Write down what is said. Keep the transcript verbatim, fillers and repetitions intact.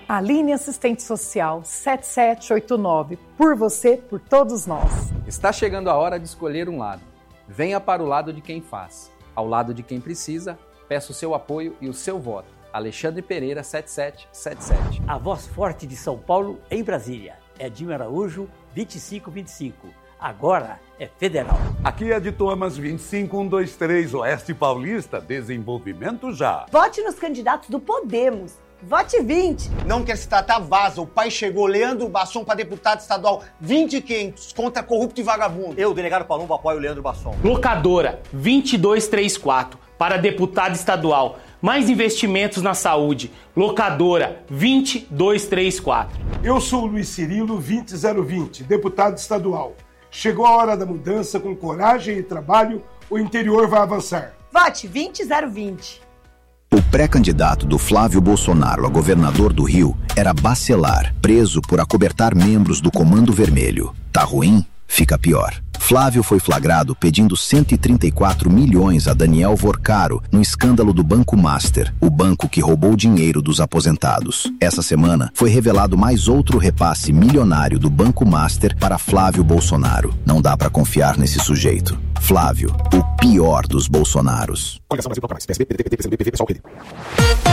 Aline Assistente Social sete sete oito nove. Por você, por todos nós. Está chegando a hora de escolher um lado. Venha para o lado de quem faz. Ao lado de quem precisa, peço o seu apoio e o seu voto. Alexandre Pereira, sete sete sete sete. A voz forte de São Paulo em Brasília. Edinho Araújo, vinte e cinco vinte e cinco. Agora é federal. Aqui é de Thomas, vinte e cinco um dois três, Oeste Paulista, desenvolvimento já. Vote nos candidatos do Podemos. Vote vinte. Não quer se tratar, vaza. O pai chegou, Leandro Basson para deputado estadual, vinte e quinhentos, contra corrupto e vagabundo. Eu, delegado Palumbo, apoio o Leandro Basson. Locadora, vinte e dois trinta e quatro, para deputado estadual. Mais investimentos na saúde. Locadora, vinte e dois trinta e quatro. Eu sou o Luiz Cirilo, vinte zero vinte, deputado estadual. Chegou a hora da mudança, com coragem e trabalho, o interior vai avançar. Vote vinte zero vinte. O pré-candidato do Flávio Bolsonaro a governador do Rio era Bacelar, preso por acobertar membros do Comando Vermelho. Tá ruim? Fica pior. Flávio foi flagrado pedindo cento e trinta e quatro milhões a Daniel Vorcaro no escândalo do Banco Master, o banco que roubou dinheiro dos aposentados. Essa semana foi revelado mais outro repasse milionário do Banco Master para Flávio Bolsonaro. Não dá pra confiar nesse sujeito. Flávio, o pior dos Bolsonaros.